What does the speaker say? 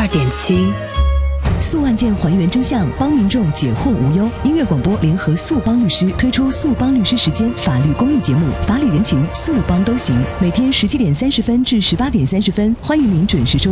92.7。 诉案件还原真相，帮民众解惑无忧。音乐广播联合诉帮律师推出诉帮律师时间法律公益节目，法理人情诉帮都行，每天17点30分至18点30分，欢迎您准时收听。